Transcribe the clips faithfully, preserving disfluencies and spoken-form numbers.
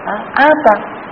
Hah? Apa?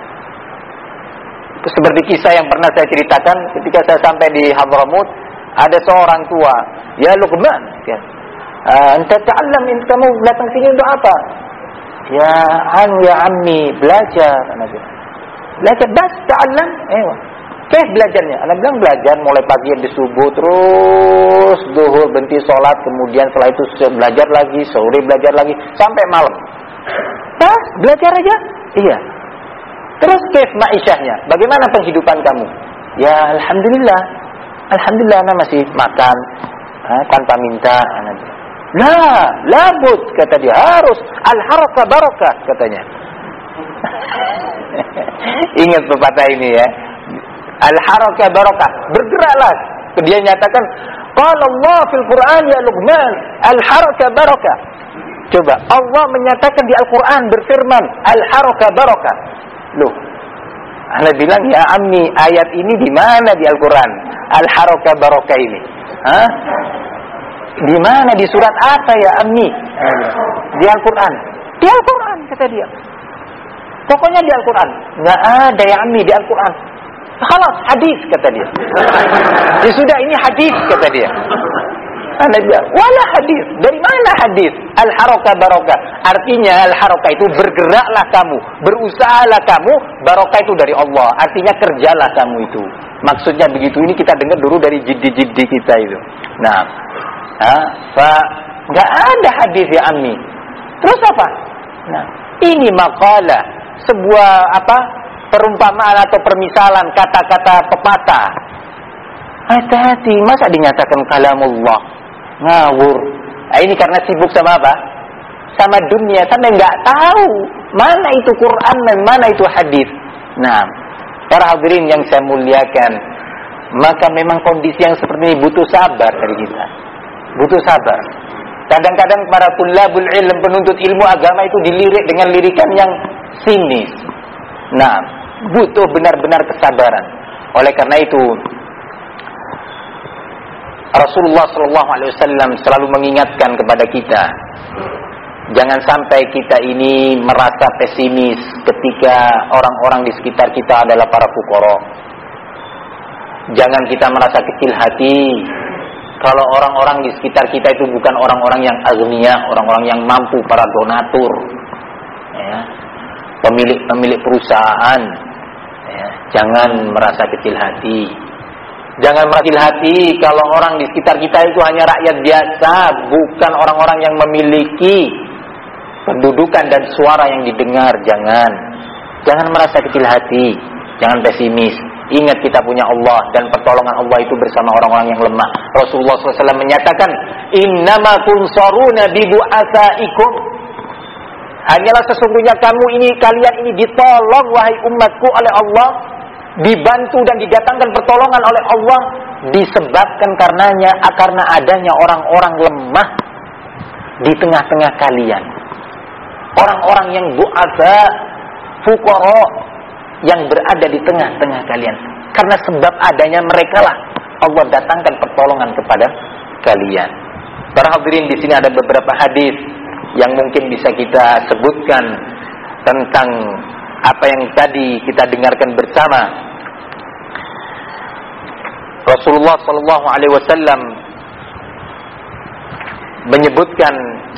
Seperti kisah yang pernah saya ceritakan ketika saya sampai di Hadramut, ada seorang tua, ya Luqman, ya. Anta ta'allam, kamu datang sini untuk apa? Ya an ya ammi, belajar. Anak bilang, belajar bas ta'allam. Eh, kayak belajarnya. Anak bilang belajar mulai pagi habis subuh terus zuhur berhenti sholat, kemudian setelah itu belajar lagi, sore belajar lagi sampai malam. Bas belajar aja. Iya. Terus kaif ma'isyahnya, bagaimana penghidupan kamu? Ya alhamdulillah, alhamdulillah anak masih makan ha, tanpa minta. Anak bilang, La, labud, kata dia, harus al-haraka barakah, katanya. Ingat pepatah ini ya. Al-haraka barakah, bergeraklah. Dia nyatakan, qala Allah fil Quran ya Luqman, al-haraka barakah. Coba, Allah menyatakan di Al-Quran berfirman, al-haraka barakah. Loh, Anda bilang, ya ammi, ayat ini di mana di Al-Quran? Al-haraka barakah ini. Hah? Di mana, di surat apa ya ammi? Di Al-Quran. Di Al-Quran kata dia. Pokoknya di Al-Quran. Nggak ada ya ammi di Al-Quran. Khalas, hadis kata dia. Ya sudah, ini hadis kata dia. Anda bilang, wala hadis. Dari mana hadis? Al-haraka barakah. Artinya al-haraka itu bergeraklah kamu, berusahalah kamu, barakah itu dari Allah. Artinya kerjalah kamu itu. Maksudnya begitu. Ini kita dengar dulu dari jiddi-jiddi kita itu. Nah, ha, fa enggak ada hadis ya ammi. Terus apa? Nah, ini maqalah, sebuah apa? Perumpamaan atau permisalan, kata-kata pepatah. Hati-hati, masa dinyatakan kalamullah? Ngawur. Nah, ini karena sibuk sama apa? Sama dunia, sampai enggak tahu mana itu Quran dan mana itu hadis. Nah, para hadirin yang saya muliakan, maka memang kondisi yang seperti ini butuh sabar dari kita. Butuh sabar. Kadang-kadang para tulabul ilm, penuntut ilmu agama itu dilirik dengan lirikan yang sinis. Nah, butuh benar-benar kesabaran. Oleh karena itu, Rasulullah shallallahu alaihi wasallam selalu mengingatkan kepada kita, jangan sampai kita ini merasa pesimis ketika orang-orang di sekitar kita adalah para fuqara. Jangan kita merasa kecil hati kalau orang-orang di sekitar kita itu bukan orang-orang yang agniya, orang-orang yang mampu, para donatur, ya, pemilik-pemilik perusahaan. Ya, jangan merasa kecil hati. Jangan merasa kecil hati kalau orang di sekitar kita itu hanya rakyat biasa, bukan orang-orang yang memiliki pendudukan dan suara yang didengar. Jangan, jangan merasa kecil hati, jangan pesimis. Ingat kita punya Allah dan pertolongan Allah itu bersama orang-orang yang lemah. Rasulullah shallallahu alaihi wasallam menyatakan, innama tunsaruna bidu'asaikum. Hanyalah sesungguhnya kamu ini, kalian ini ditolong wahai umatku oleh Allah, dibantu dan didatangkan pertolongan oleh Allah disebabkan karenanya karena adanya orang-orang lemah di tengah-tengah kalian. Orang-orang yang du'asa, fuqara, yang berada di tengah-tengah kalian. Karena sebab adanya mereka lah Allah datangkan pertolongan kepada kalian. Para hadirin, di sini ada beberapa hadis yang mungkin bisa kita sebutkan tentang apa yang tadi kita dengarkan bersama. Rasulullah sallallahu alaihi wasallam menyebutkan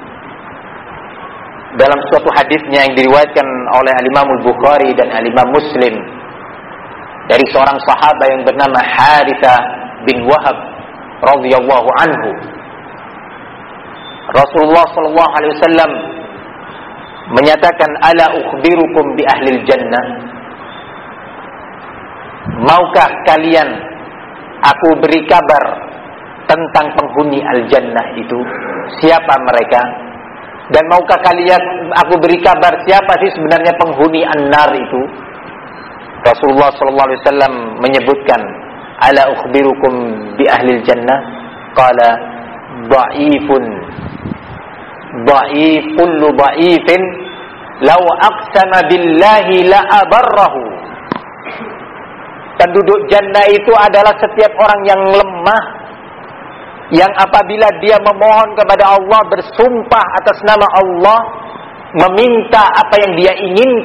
dalam suatu hadisnya yang diriwayatkan oleh Al-Imam Al-Bukhari dan Al-Imam Muslim dari seorang sahabat yang bernama Harithah bin Wahab radhiyallahu anhu. Rasulullah sallallahu alaihi wasallam menyatakan, ala ukhbirukum bi ahlil jannah. Maukah kalian aku beri kabar tentang penghuni al-jannah itu? Siapa mereka? Dan maukah kalian aku beri kabar siapa sih sebenarnya penghuni an-nar itu? Rasulullah sallallahu alaihi wasallam menyebutkan, ala ukhbirukum bi ahlil jannah? Qala dha'ifun dha'if kullu dha'ifin law aqsama billahi la abarrahu. Penduduk jannah itu adalah setiap orang yang lemah, yang apabila dia memohon kepada Allah, bersumpah atas nama Allah, meminta apa yang dia inginkan